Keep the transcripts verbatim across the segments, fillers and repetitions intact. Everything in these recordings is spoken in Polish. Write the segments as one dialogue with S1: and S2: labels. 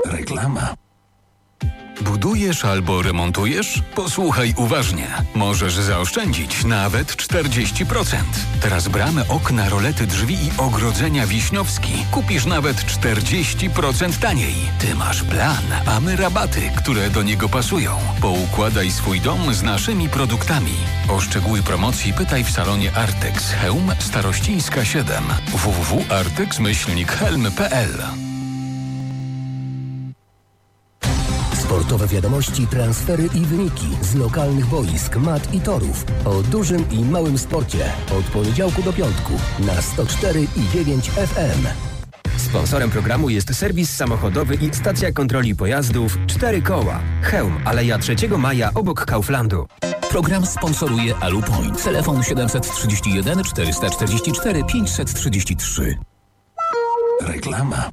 S1: Reklama.
S2: Budujesz albo remontujesz? Posłuchaj uważnie. Możesz zaoszczędzić nawet czterdzieści procent. Teraz bramy, okna, rolety, drzwi i ogrodzenia Wiśniowski kupisz nawet czterdzieści procent taniej. Ty masz plan, a my rabaty, które do niego pasują. Poukładaj swój dom z naszymi produktami. O szczegóły promocji pytaj w salonie Artex Chełm, Starościńska siedem. w w w kropka artex myślnik helm kropka p l.
S3: Sportowe wiadomości, transfery i wyniki z lokalnych boisk, mat i torów. O dużym i małym sporcie. Od poniedziałku do piątku na sto cztery i dziewięć F M.
S4: Sponsorem programu jest serwis samochodowy i stacja kontroli pojazdów Cztery Koła. Chełm, Aleja trzeciego maja obok Kauflandu.
S5: Program sponsoruje Alupoint. Telefon siedem trzy jeden cztery cztery cztery pięć trzy trzy.
S1: Reklama.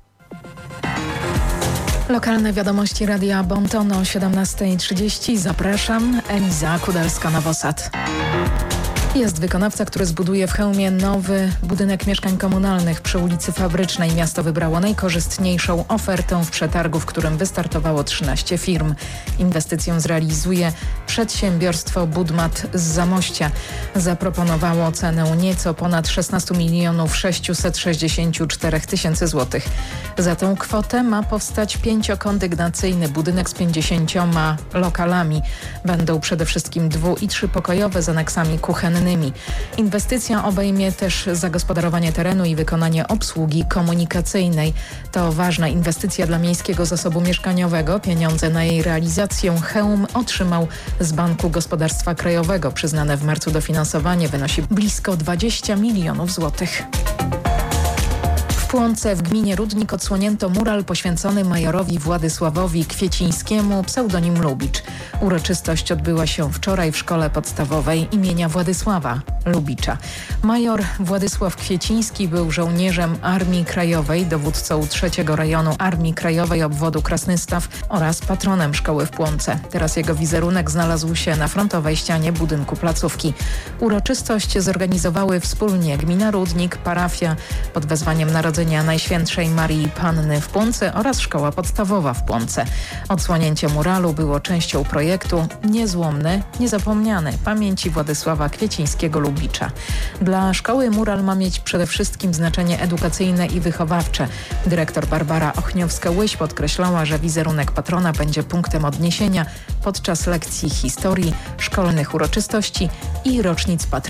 S6: Lokalne wiadomości Radia Bonton o siedemnasta trzydzieści. Zapraszam, Eliza Kudelska-Nowosad. Jest wykonawca, który zbuduje w Chełmie nowy budynek mieszkań komunalnych przy ulicy Fabrycznej. Miasto wybrało najkorzystniejszą ofertę w przetargu, w którym wystartowało trzynaście firm. Inwestycję zrealizuje przedsiębiorstwo Budmat z Zamościa. Zaproponowało cenę nieco ponad szesnaście milionów sześćset sześćdziesiąt cztery tysięcy złotych. Za tą kwotę ma powstać pięciokondygnacyjny budynek z pięćdziesięcioma lokalami. Będą przede wszystkim dwu- i trzypokojowe z aneksami kuchennymi. Inwestycja obejmie też zagospodarowanie terenu i wykonanie obsługi komunikacyjnej. To ważna inwestycja dla miejskiego zasobu mieszkaniowego. Pieniądze na jej realizację Chełm otrzymał z Banku Gospodarstwa Krajowego. Przyznane w marcu dofinansowanie wynosi blisko dwadzieścia milionów złotych. W Płonce w gminie Rudnik odsłonięto mural poświęcony majorowi Władysławowi Kwiecińskiemu, pseudonim Lubicz. Uroczystość odbyła się wczoraj w szkole podstawowej imienia Władysława Lubicza. Major Władysław Kwieciński był żołnierzem Armii Krajowej, dowódcą trzeciego Rejonu Armii Krajowej obwodu Krasnystaw oraz patronem szkoły w Płonce. Teraz jego wizerunek znalazł się na frontowej ścianie budynku placówki. Uroczystość zorganizowały wspólnie gmina Rudnik, parafia pod wezwaniem Narodzenia Najświętszej Marii Panny w Płonce oraz szkoła podstawowa w Płonce. Odsłonięcie muralu było częścią projektu Niezłomny, Niezapomniany pamięci Władysława Kwiecińskiego Lubicza. Dla szkoły mural ma mieć przede wszystkim znaczenie edukacyjne i wychowawcze. Dyrektor Barbara Ochniowska-Łyś podkreślała, że wizerunek patrona będzie punktem odniesienia podczas lekcji historii, szkolnych uroczystości i rocznic patriotycznych.